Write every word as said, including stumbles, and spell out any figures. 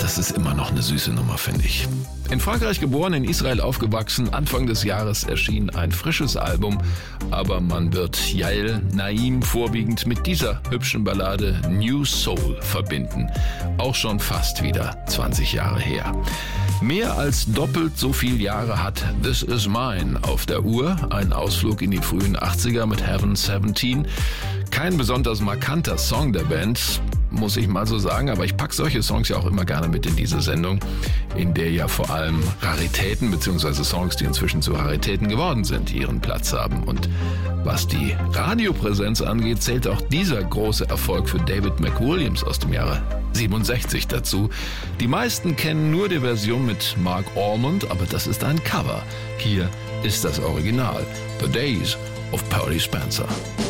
das ist immer noch eine süße Nummer, finde ich. In Frankreich geboren, in Israel aufgewachsen, Anfang des Jahres erschien ein frisches Album, aber man wird Yael Naim vorwiegend mit dieser hübschen Ballade New Soul verbinden. Auch schon fast wieder zwanzig Jahre her. Mehr als doppelt so viele Jahre hat This Is Mine auf der Uhr, ein Ausflug in die frühen achtziger mit Heaven siebzehn. Kein besonders markanter Song der Band, muss ich mal so sagen, aber ich packe solche Songs ja auch immer gerne mit in diese Sendung, in der ja vor allem Raritäten bzw. Songs, die inzwischen zu Raritäten geworden sind, ihren Platz haben. Und was die Radiopräsenz angeht, zählt auch dieser große Erfolg für David McWilliams aus dem Jahre siebenundsechzig dazu. Die meisten kennen nur die Version mit Mark Almond, aber das ist ein Cover. Hier ist das Original, The Days of Purdy Spencer.